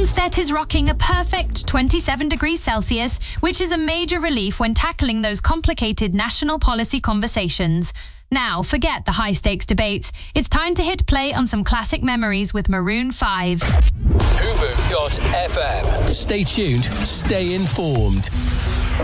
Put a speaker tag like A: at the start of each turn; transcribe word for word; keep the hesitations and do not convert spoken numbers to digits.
A: Plumstead is rocking a perfect twenty-seven degrees Celsius, which is a major relief when tackling those complicated national policy conversations. Now, forget the high-stakes debates. It's time to hit play on some classic memories with Maroon five.
B: Hoover dot f m. Stay tuned, stay informed.